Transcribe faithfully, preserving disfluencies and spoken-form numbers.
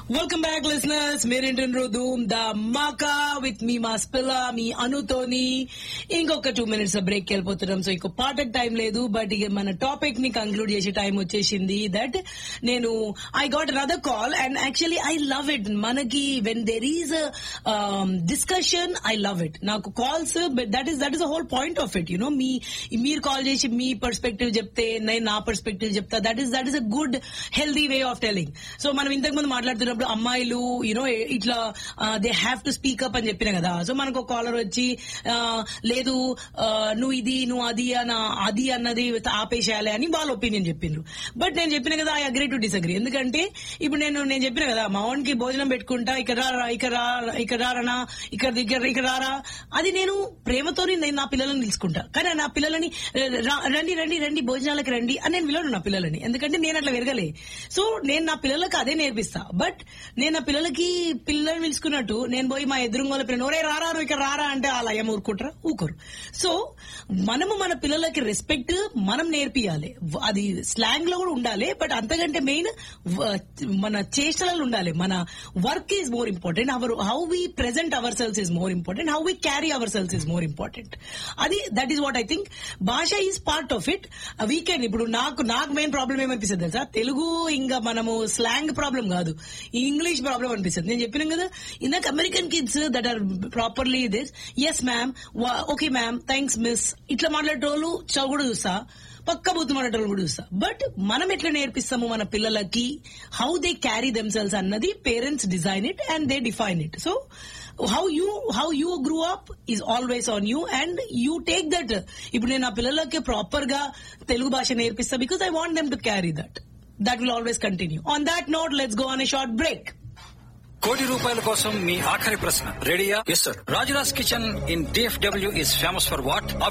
Welcome back listeners, మీరేంటో Dhoom the మాకా with me మా స్పిల్ల మీ అనుతోని ఇంకొక టూ మినిట్స్ బ్రేక్ వెళ్ళిపోతున్నాం. సో ఇంకో పాటకు టైం లేదు, బట్ ఇక మన టాపిక్ ని కంక్లూడ్ చేసే టైం వచ్చేసింది. దట్ నేను I got another call and actually I love it. మనకి when there is discussion I love it. నాకు calls that is that is the whole point of it. You know మీ మీరు call చేసి మీ perspective చెప్తే నేను నా perspective చెప్తా. That is that is a good healthy way of telling. So మనం ఇంతకు ముందు మాట్లాడుతున్నప్పుడు అమ్మాయిలు యూనో ఇట్లా they have to speak up అని చెప్పిన కదా. సో మనకు ఒక కాలర్ వచ్చి లేదు నువ్వు ఇది నువ్వు అది అన్న అది అన్నది ఆపేసేయాలి అని వాళ్ళ ఒపీనియన్ చెప్పిండ్రు. బట్ నేను చెప్పిన కదా ఐ అగ్రీ టు డిసగ్రీ. ఎందుకంటే ఇప్పుడు నేను నేను చెప్పిన కదా మా వానికి భోజనం పెట్టుకుంటా ఇక్కడ రా ఇక్కడ రా ఇక్కడ రారనా ఇక్కడ ఇక్కడ ఇక్కడ రారా అది నేను ప్రేమతోని నేను నా పిల్లలని తీసుకుంటా. కానీ నా పిల్లలని రండి రండి రండి భోజనాలకు రండి అని నేను పిల్లలు నా పిల్లలని, ఎందుకంటే నేను అట్లా పెరగలే. సో నేను నా పిల్లలకు అదే నేర్పిస్తా. బట్ నేను నా పిల్లలకి పిల్లల్ని పిలుచుకున్నట్టు నేను పోయి మా ఎదురుగోల పిల్లలు ఒరే రారా ఇక్కడ రారా అంటే అలా ఏం ఊరుకుంటారా? ఊకోరు. సో మనము మన పిల్లలకి రెస్పెక్ట్ మనం నేర్పియాలి. అది స్లాంగ్ లో కూడా ఉండాలి, బట్ అంతకంటే మెయిన్ మన చేష్టలలో ఉండాలి. మన work is more important. Hour how we present hour cells is more important. How we carry hour cells is more important. అది that is what I think. భాష is part of it. Weekend ఇప్పుడు నాకు నాకు main problem ఏమనిపిస్తుంది తెలుసా? తెలుగు ఇంకా మనము slang problem కాదు, ఇంగ్లీష్ ప్రాబ్లం అనిపిస్తుంది. నేను చెప్పినాం కదా ఇందాక American kids that are properly this yes ma'am okay ma'am thanks miss ఇట్లా మాట్లాడేటోళ్ళు చదువు కూడా చూస్తా, పక్క బూత్ మాట్లాడేటోళ్ళు కూడా చూస్తా. బట్ మనం ఎట్లా నేర్పిస్తాము మన పిల్లలకి హౌ దే క్యారీ దెమ్సెల్స్ అన్నది parents design it and they define it. So how you how you grew up is always on you and you take that. ఇప్పుడు నేను నా పిల్లలకి ప్రాపర్ గా తెలుగు భాష నేర్పిస్తా because I want them to carry that. That will always continue. On that note, let's go on a short break. కోటి రూపాయల కోసం మీ ఆఖరి ప్రశ్న రెడీయా? Yes sir. Rajuraj kitchen in DFW is famous for what?